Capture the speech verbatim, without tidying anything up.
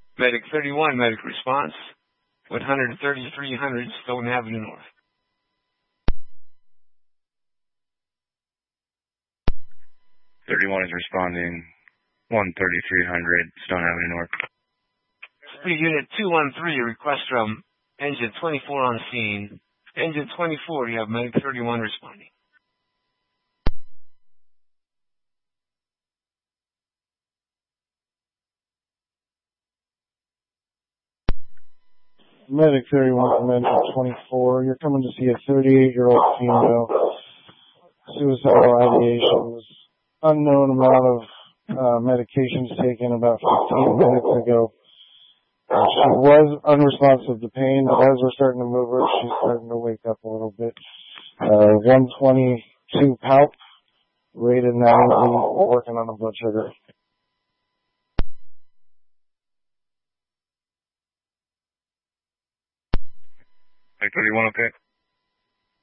Medic thirty-one, medic response. one thirty-three hundred Stoughton Avenue North. thirty-one is responding. one thirty-three hundred Stone Avenue North. Speed unit two one three, request from engine twenty-four on scene. Engine twenty-four, you have medic thirty-one responding. Medic thirty-one from engine twenty-four. You're coming to see a thirty-eight-year-old female. Suicidal ideation. Was unknown amount of uh, medications taken about fifteen minutes ago. Uh, she was unresponsive to pain, but as we're starting to move her, she's starting to wake up a little bit. Uh, one twenty-two palp, rated ninety, working on the blood sugar. thirty-one, okay.